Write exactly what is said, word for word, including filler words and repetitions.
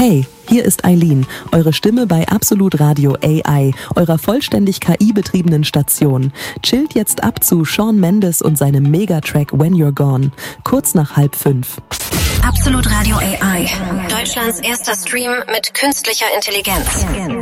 Hey, hier ist Eileen, eure Stimme bei Absolut Radio A I, eurer vollständig K I-betriebenen Station. Chillt jetzt ab zu Shawn Mendes und seinem Megatrack When You're Gone, kurz nach halb fünf. Absolut Radio A I, Deutschlands erster Stream mit künstlicher Intelligenz.